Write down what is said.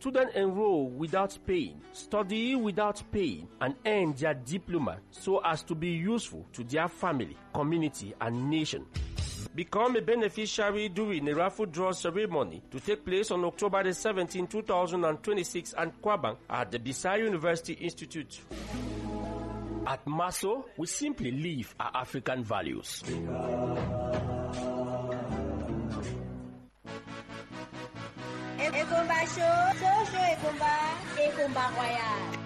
students enroll without paying, study without paying, and earn their diploma so as to be useful to their family, community, and nation. Become a beneficiary during a raffle draw ceremony to take place on October the 17th, 2026 at Kwabang at the Bisaya University Institute. At Maso, we simply live our African values. Ekomba show, Ekomba Royal.